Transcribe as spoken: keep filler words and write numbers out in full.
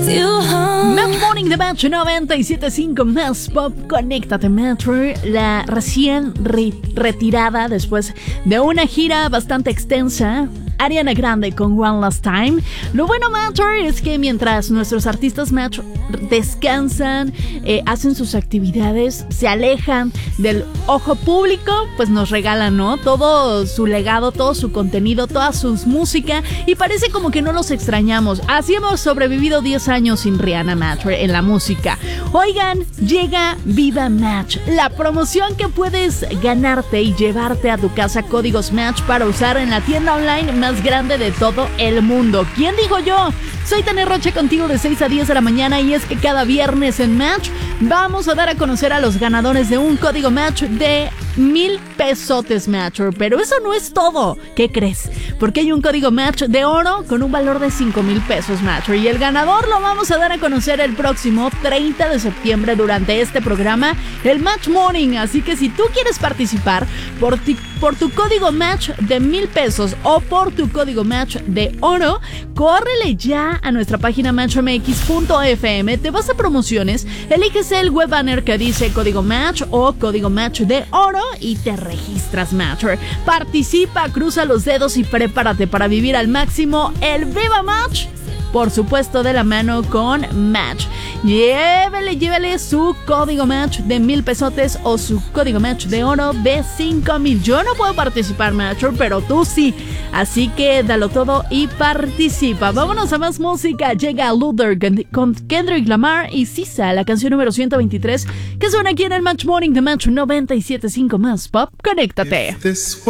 Match Morning de Match noventa y siete punto cinco más Pop. Conéctate, Match. La recién re- retirada después de una gira bastante extensa, Ariana Grande con One Last Time. Lo bueno, Matter, es que mientras nuestros artistas Match descansan, eh, hacen sus actividades, se alejan del ojo público, pues nos regalan, ¿no? Todo su legado, todo su contenido, toda su música, y parece como que no los extrañamos. Así hemos sobrevivido diez años sin Rihanna, Match, en la música. Oigan, llega Viva Match, la promoción que puedes ganarte y llevarte a tu casa códigos Match para usar en la tienda online más grande de todo el mundo. ¿Quién dijo yo? Soy Tania Rocha contigo de seis a diez de la mañana, y es que cada viernes en Match vamos a dar a conocer a los ganadores de un código Match de mil pesotes, Match. Pero eso no es todo. ¿Qué crees? Porque hay un código Match de oro con un valor de cinco mil pesos, Match. Y el ganador lo vamos a dar a conocer el próximo treinta de septiembre durante este programa, el Match Morning. Así que si tú quieres participar por, ti, por tu código Match de mil pesos o por tu código Match de oro, córrele ya a nuestra página match m x punto f m, te vas a promociones, eliges el web banner que dice código Match o código Match de oro y te registras, Match. Participa, cruza los dedos y prepárate para vivir al máximo el Viva Match, por supuesto de la mano con Match. Llévele, llévele su código Match de mil pesotes o su código Match de oro de cinco mil. Yo no puedo participar, Match, pero tú sí. Así que dalo todo y participa. Vámonos a más música. Llega Luther con Kendrick Lamar y Sisa, la canción número ciento veintitrés, que suena aquí en el Match Morning de Match noventa y siete punto cinco más Pop. Conéctate.